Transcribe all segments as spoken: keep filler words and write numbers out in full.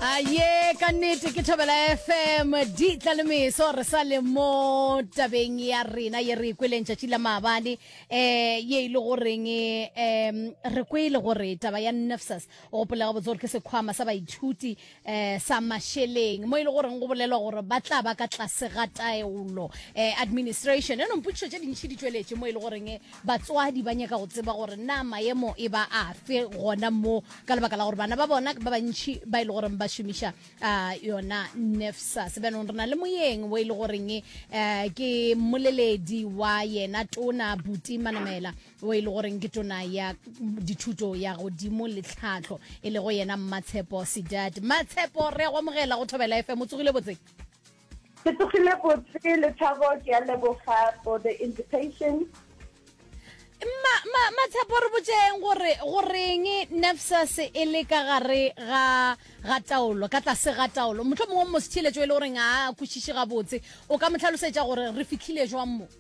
Aye ka nnete ke Thobela F M di tlalemeso re sa le mo tabeng ya rena ye re kweleng tšatši la maabane eh ye ile goreng em re kwele gore taba ya NSFAS o gopola go botsa ke sekhwama sa baithuti eh sa masheleng mo ile goreng go bolelwa gore ba tla ba ka tlase ga taolo eh administration eno mputšo tše dintšhi di tšweletše mo ile goreng batswadi ba nyaka go tseba gore na maemo e ba a fe gona mo ka lebaka la gore bana ba bona ba bantšhi ba ile gore ba shumisha uh, yona NSFAS beno rena le moyeng wo ile goreng eh ke moleledi wa yena tona Buti Manamela wo ile goreng ke tona ya dithuto ya godimo le tlhatlho e le go yena Matshepo Sidat Matshepo re go mogela go Thobela F M o tsogile botse ke tsogile botse le Thabo ke a leboga for the invitation ma ma Matshepo re botseng gore goreng NSFAS e le ka gare ga ga taolo ka tlase ga taolo motho mongwe mo setšheletšo e le goreng a kwešiše ga botse o ka motlhalosetša gore re fitlhile jwang mo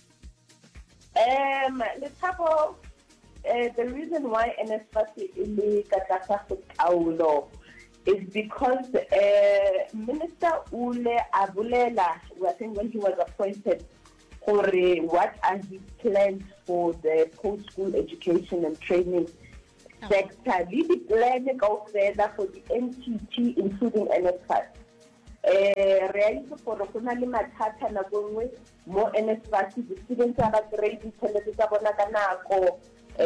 um le Thabo uh, the reason why NSFAS e le ka tlase ga taolo is because uh, Minister Ule Abulela, I think when he was appointed, for uh, what are his plans for the post-school education and training oh. sector. The plan go further for the N T T, including NSFAS. Uh, reality for Rokunali Matata Nagongwe, more NSFAS, the students are grade television. Uh,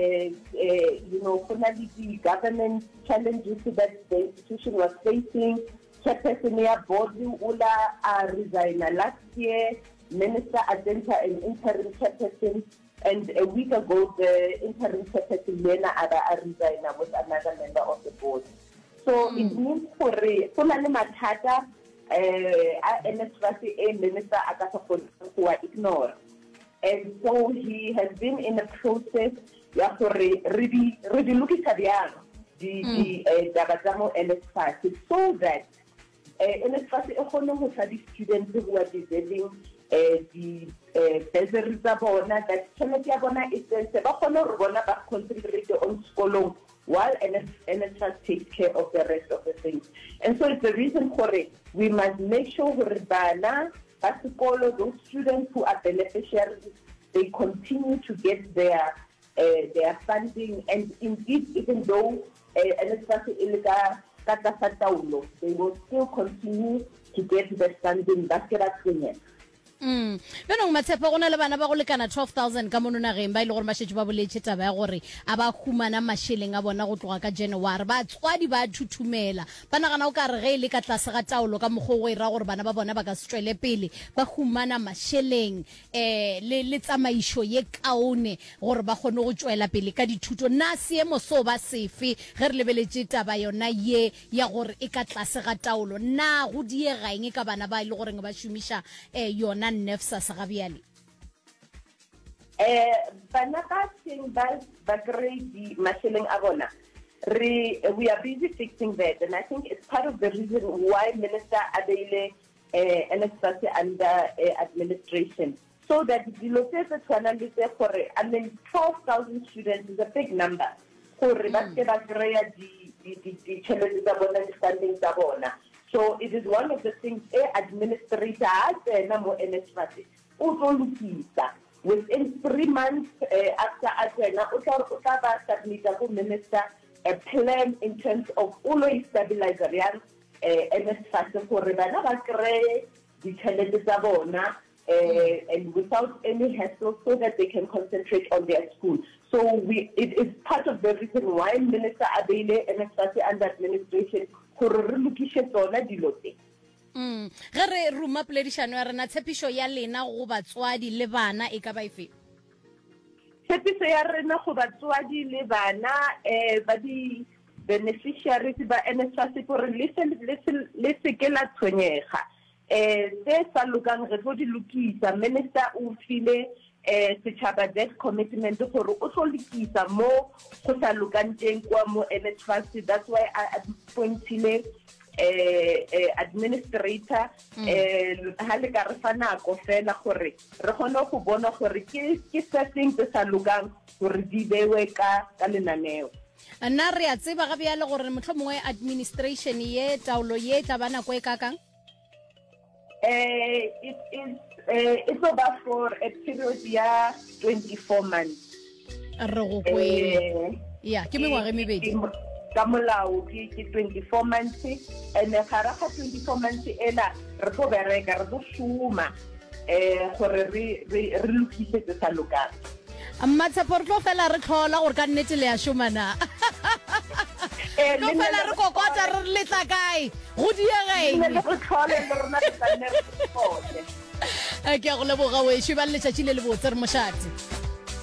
uh, you know, finally the government challenges that the institution was facing. Chairperson board Ula uh, resigned last year. Minister Adenta an interim chairperson, and a week ago the interim chairperson Lena Ada resigned with another member of the board. So mm. it means for finally Matata, uh, NSFAS a minister Akasa who are ignored. And so he has been in a process ya gore re di re di lokisa bjang di di dabatsamo NSFAS so that NSFAS e kgone go tla di students who are deserving the bursary tsa bona that tšhelete ya bona e tsentse ba kgone gore bona ba contribute on skolong while NSFAS takes care of the rest of the things. And so it's the reason for it. We must make sure gore bana ba sekolo, those students who are beneficiaries, they continue to get their uh, their funding, and indeed, even though uh, NSFAS ilga kata taulo, they will still continue to get the funding. That's what Mm. Beno Matshepo gona le bana ba go lekana twelve thousand ka monona ge ba ile gore mashetše ba boletše taba ya gore a ba humana masheleng a bona go tloga ka January ba tswadi ba thuthumela bana gana o ka re ge ile ka tlase ga taolo ka mogo go ira gore bana ba bona ba ka strele pele ba humana masheleng eh le le tsamaišo ye kaone gore ba gone go tswela pele ka dithuto na seemo so ba sefe ge re lebeletše taba yona ye ya gore e ka tlase ga taolo na go diega eng ka bana ba ile gore ba shumisha eh yona NSFAS ga bjale eh bana ba seng ba ba grade masheleng a bona re we are busy fixing that, and I think it's part of the reason why Minister Adele uh, NSFAS under uh, administration, so that the local analysis for I mean twelve thousand students is a big number for ba ke ba grade di di di challenges tsa bona di standing tsa bona. So it is one of the things a administrator at Namo NSFAS Utolukisa. Within three months uh, after Atena Utaba submitted to Minister a plan in terms of Ulo stabilizer uh, NSFAS for Rebana Bakre, the challenges abona and without any hassle so that they can concentrate on their school. So we it is part of the reason why Minister Adele NSFAS under administration Mm ge re ruma poledišano ya rena tshepišo ya lena go batswadi le bana e ka ba ife tshepišo ya rena go batswadi le bana eh ba di beneficiaries ba NSFAS gore le le se ke la tshwenyega eh se sa lokang re go di lokisa minister o file eh setšhaba that commitment gore o tlo lokisa mo go sa lokanteng kwa mo NSFAS. That's why I appointed eh administrator eh ha le ka re fana go fela gore re gone go bona gore ke ke setting tse sa lokang gore di bewe ka ka lenaneo. nna re a tseba ga bjale gore motlho mongwe administration ye taolo ye tla bana ko e kakang eh it is eh it's over for a period ya twenty-four months re go kwele ya ke mengwaga e mebedi ka molao ke twenty-four months and gare ga twenty-four months ela re go bereka re go šoma eh gore re re lokisetse sa lokang Ammatsapo re tlo fela re tlhola gore ka nnete le ya šomana eh tlo fela re kokota re letla kae go diegeng le go tlhola le rona re tsane re tlhola ke a go leboga we šuba le letšatši le le botse re mošate